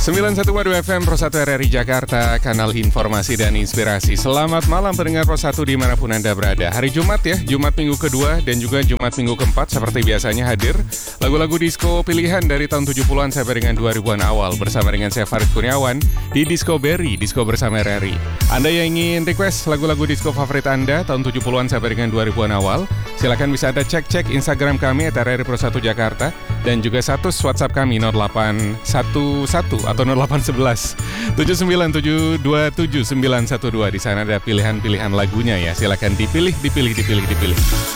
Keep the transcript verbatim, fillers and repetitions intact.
sembilan satu dua F M Pro satu R R I Jakarta, kanal informasi dan inspirasi. Selamat malam pendengar Pro satu dimanapun Anda berada. Hari Jumat ya, Jumat minggu kedua dan juga Jumat minggu keempat seperti biasanya hadir lagu-lagu disco pilihan dari tahun tujuh puluhan sampai dengan dua ribuan awal bersama dengan saya Farid Kurniawan di Disco Berry, Disco bersama R R I. Anda yang ingin request lagu-lagu disco favorit Anda tahun tujuh puluhan sampai dengan dua ribuan awal, silakan bisa Anda cek-cek Instagram kami at R R I Pro satu Jakarta dan juga status WhatsApp kami nol delapan satu satu atau nol delapan satu satu tujuh sembilan tujuh dua tujuh sembilan satu dua. Di sana ada pilihan-pilihan lagunya ya. Silakan dipilih, dipilih, dipilih, dipilih.